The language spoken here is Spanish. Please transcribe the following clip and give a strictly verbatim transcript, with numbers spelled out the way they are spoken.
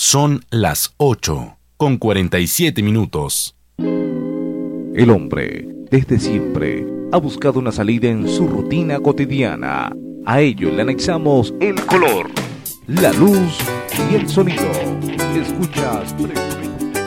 Son las ocho, con cuarenta y siete minutos. El hombre, desde siempre, ha buscado una salida en su rutina cotidiana. A ello le anexamos el color, la luz y el sonido. Escuchas